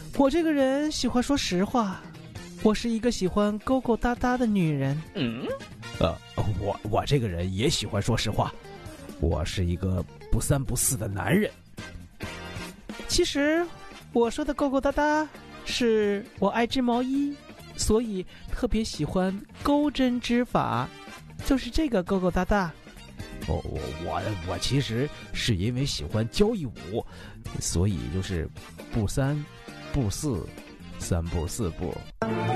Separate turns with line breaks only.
我这个人喜欢说实话，我是一个喜欢勾勾搭搭的女人。
我这个人也喜欢说实话，我是一个不三不四的男人。
其实我说的勾勾搭搭是我爱织毛衣，所以特别喜欢钩针织法，就是这个勾勾搭搭。
我其实是因为喜欢交谊舞，所以就是不三不四，三步四步。